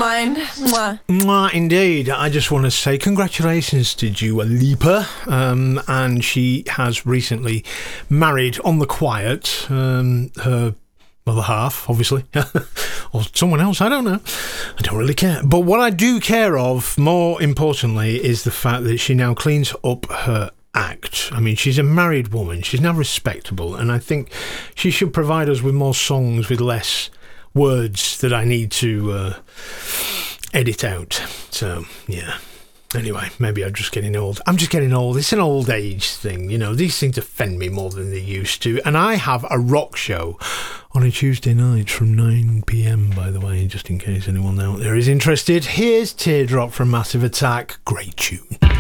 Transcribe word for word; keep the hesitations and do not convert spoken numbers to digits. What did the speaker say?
mind. Mwah. Mwah, indeed. I just want to say congratulations to Dua Lipa. Um, and she has recently married on the quiet um, her other half, obviously. Or someone else, I don't know. I don't really care. But what I do care of, more importantly, is the fact that she now cleans up her act. I mean, she's a married woman. She's now respectable. And I think she should provide us with more songs with less words that I need to uh, edit out. So, yeah. Anyway, maybe I'm just getting old. I'm just getting old. It's an old age thing, you know. These things offend me more than they used to. And I have a rock show on a Tuesday night from nine p.m, by the way, just in case anyone out there is interested. Here's Teardrop from Massive Attack. Great tune.